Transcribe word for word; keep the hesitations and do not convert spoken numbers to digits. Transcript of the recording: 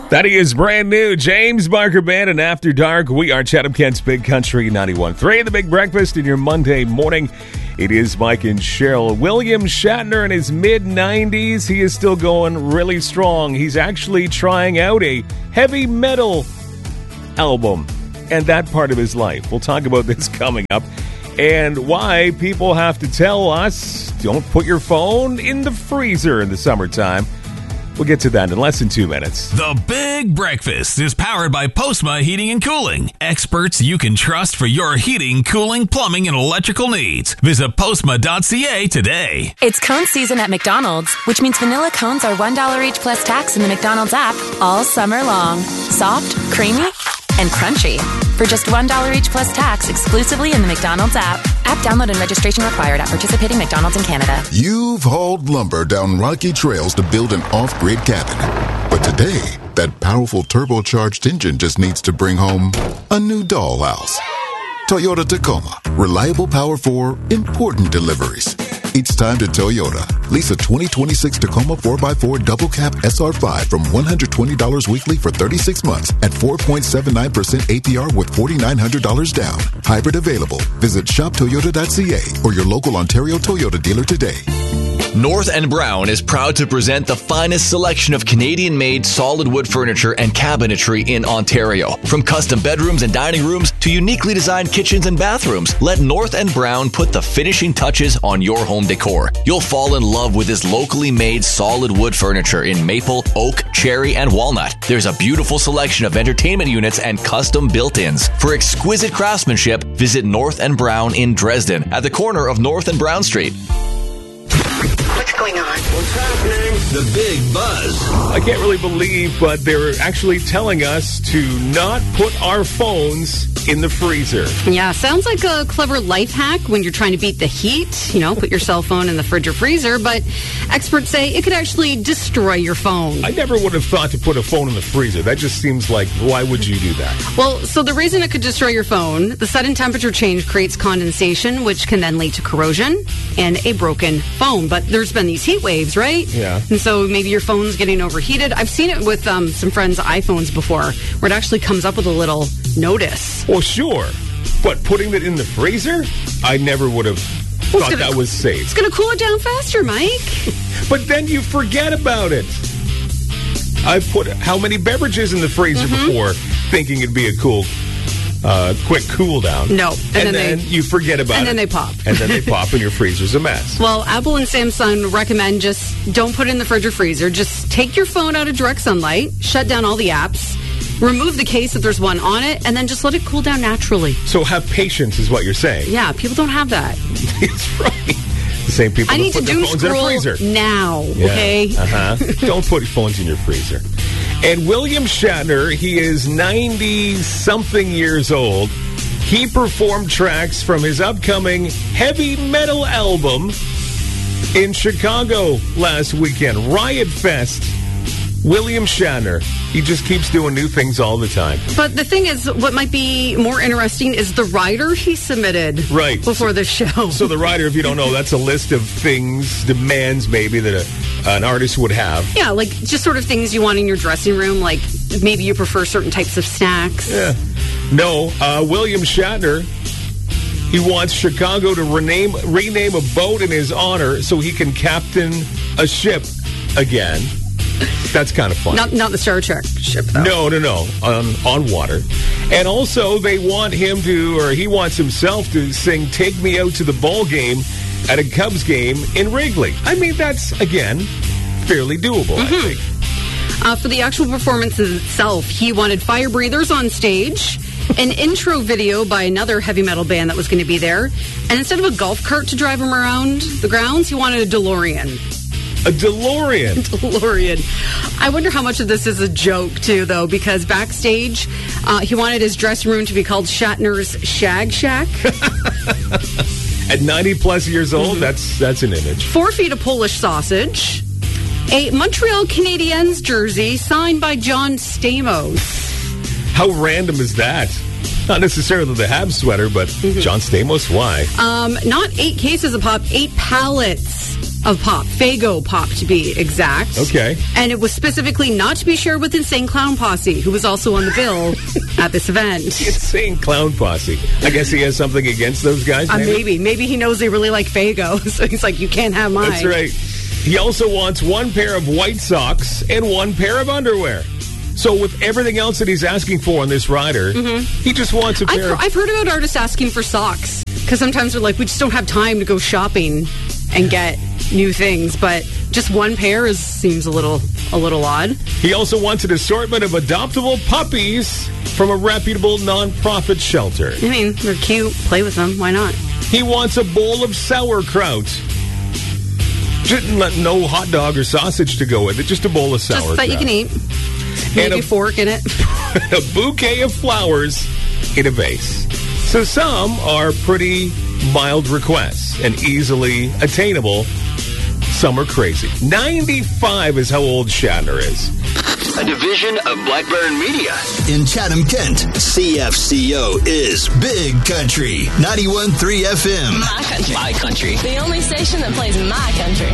That is brand new. James Barker Band and After Dark. We are Chatham Kent's Big Country ninety-one point three, the Big Breakfast in your Monday morning. It is Mike and Cheryl. William Shatner in his mid nineties. He is still going really strong. He's actually trying out a heavy metal album and that part of his life. We'll talk about this coming up and why people have to tell us don't put your phone in the freezer in the summertime. We'll get to that in less than two minutes. The Big Breakfast is powered by Postma Heating and Cooling. Experts you can trust for your heating, cooling, plumbing, and electrical needs. Visit postma dot c a today. It's cone season at McDonald's, which means vanilla cones are one dollar each plus tax in the McDonald's app all summer long. Soft, creamy, and crunchy. For just one dollar each plus tax exclusively in the McDonald's app. App download and registration required at participating McDonald's in Canada. You've hauled lumber down rocky trails to build an off-grid cabin. But today, that powerful turbocharged engine just needs to bring home a new dollhouse. Toyota Tacoma. Reliable power for important deliveries. It's time to Toyota. Lease a twenty twenty-six Tacoma four by four Double Cab S R five from one hundred twenty dollars weekly for thirty-six months at four point seven nine percent A P R with four thousand nine hundred dollars down. Hybrid available. Visit shop toyota dot c a or your local Ontario Toyota dealer today. North and Brown is proud to present the finest selection of Canadian-made solid wood furniture and cabinetry in Ontario. From custom bedrooms and dining rooms to uniquely designed kitchens and bathrooms, let North and Brown put the finishing touches on your home decor. You'll fall in love with this locally made solid wood furniture in maple, oak, cherry, and walnut. There's a beautiful selection of entertainment units and custom built-ins. For exquisite craftsmanship, visit North and Brown in Dresden at the corner of North and Brown Street. What's going on? What's happening? The Big Buzz. I can't really believe, but they're actually telling us to not put our phones in the freezer. Yeah, sounds like a clever life hack when you're trying to beat the heat. You know, put your cell phone in the fridge or freezer, but experts say it could actually destroy your phone. I never would have thought to put a phone in the freezer. That just seems like, why would you do that? Well, so the reason it could destroy your phone, the sudden temperature change creates condensation, which can then lead to corrosion and a broken phone. But there's been these heat waves, right? Yeah. And so maybe your phone's getting overheated. I've seen it with um, some friends' iPhones before, where it actually comes up with a little notice. Well, sure. But putting it in the freezer? I never would have Well, thought gonna, that was safe. It's going to cool it down faster, Mike. But then you forget about it. I've put how many beverages in the freezer Mm-hmm. before thinking it'd be a cool, uh, quick cool down. No. And, And, then, then, they, you forget about it. and then they pop. And then they pop and your freezer's a mess. Well, Apple and Samsung recommend just don't put it in the fridge or freezer. Just take your phone out of direct sunlight, shut down all the apps, remove the case if there's one on it, and then just let it cool down naturally. So have patience is what you're saying. Yeah, people don't have that. It's right. The same people I that need to put their doom phones in a scroll freezer. now, Yeah. okay? Uh-huh. Don't put phones in your freezer. And William Shatner, he is ninety-something years old. He performed tracks from his upcoming heavy metal album in Chicago last weekend. Riot Fest. William Shatner. He just keeps doing new things all the time. But the thing is, what might be more interesting is the rider he submitted Right. before the show. So the rider, if you don't know, that's a list of things, demands maybe that a, an artist would have. Yeah, like just sort of things you want in your dressing room, like maybe you prefer certain types of snacks. Yeah. No, uh, William Shatner, he wants Chicago to rename, rename a boat in his honor so he can captain a ship again. That's kind of fun. Not not the Star Trek ship, though. No, no, no, on, on water. And also, they want him to, or he wants himself to sing Take Me Out to the Ball Game at a Cubs game in Wrigley. I mean, that's, again, fairly doable, Mm-hmm. I think. Uh, for the actual performance itself, he wanted fire breathers on stage, an intro video by another heavy metal band that was going to be there, and instead of a golf cart to drive him around the grounds, he wanted a DeLorean. A DeLorean. DeLorean. I wonder how much of this is a joke, too, though, because backstage, uh, he wanted his dressing room to be called Shatner's Shag Shack. At ninety plus years old, Mm-hmm. that's that's an image. Four feet of Polish sausage. A Montreal Canadiens jersey signed by John Stamos. How random is that? Not necessarily the Habs sweater, but Mm-hmm. John Stamos, why? Um, not eight cases of pop, eight pallets of pop, Faygo pop to be exact. Okay. And it was specifically not to be shared with Insane Clown Posse, who was also on the bill at this event. Insane Clown Posse. I guess he has something against those guys, Uh, maybe? maybe. Maybe he knows they really like Faygo, so he's like, you can't have mine. That's right. He also wants one pair of white socks and one pair of underwear. So with everything else that he's asking for on this rider, Mm-hmm. he just wants a pair I've, of... I've heard about artists asking for socks, because sometimes they're like, we just don't have time to go shopping and get new things, but just one pair is seems a little a little odd. He also wants an assortment of adoptable puppies from a reputable nonprofit shelter. I mean, they're cute. Play with them. Why not? He wants a bowl of sauerkraut. Just let no hot dog or sausage to go with it, just a bowl of sauerkraut. Just that you can eat. And Maybe a- a fork in it. A bouquet of flowers in a vase. So some are pretty mild requests and easily attainable. Some are crazy. ninety-five is how old Shatner is. A division of Black Baron Media. In Chatham, Kent, C F C O is Big Country, ninety-one point three F M. My country. My country. The only station that plays my country.